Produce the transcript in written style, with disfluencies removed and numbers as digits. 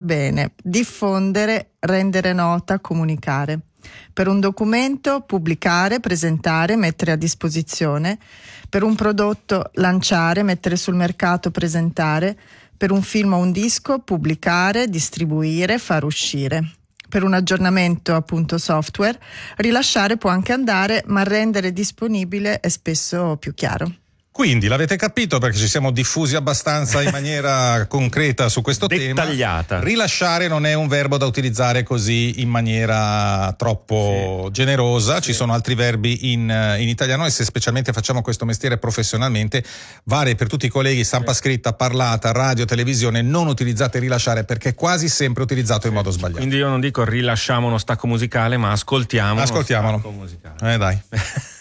bene, diffondere, rendere nota, comunicare. Per un documento, pubblicare, presentare, mettere a disposizione. Per un prodotto, lanciare, mettere sul mercato, presentare. Per un film o un disco, pubblicare, distribuire, far uscire. Per un aggiornamento, appunto software, rilasciare può anche andare, ma rendere disponibile è spesso più chiaro. Quindi l'avete capito, perché ci siamo diffusi abbastanza in maniera concreta su questo dettagliata. Tema. Rilasciare non è un verbo da utilizzare così in maniera troppo generosa, ci sono altri verbi in italiano, e se specialmente facciamo questo mestiere professionalmente vale per tutti i colleghi: stampa scritta, parlata, radio, televisione. Non utilizzate rilasciare, perché è quasi sempre utilizzato in modo sbagliato. Quindi io non dico rilasciamo uno stacco musicale, ma ascoltiamolo. Dai.